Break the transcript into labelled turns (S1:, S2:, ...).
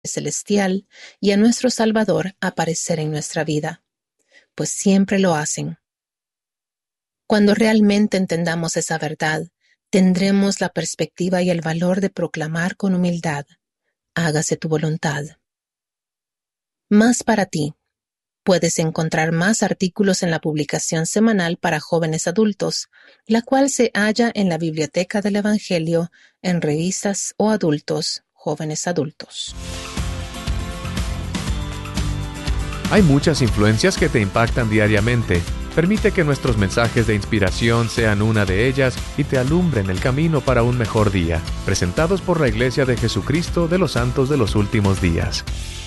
S1: Celestial y a nuestro Salvador aparecer en nuestra vida, pues siempre lo hacen. Cuando realmente entendamos esa verdad, tendremos la perspectiva y el valor de proclamar con humildad: hágase tu voluntad. Más para ti. Puedes encontrar más artículos en la publicación semanal para jóvenes adultos, la cual se halla en la Biblioteca del Evangelio, en revistas o adultos, jóvenes adultos.
S2: Hay muchas influencias que te impactan diariamente. Permite que nuestros mensajes de inspiración sean una de ellas y te alumbren el camino para un mejor día. Presentados por la Iglesia de Jesucristo de los Santos de los Últimos Días.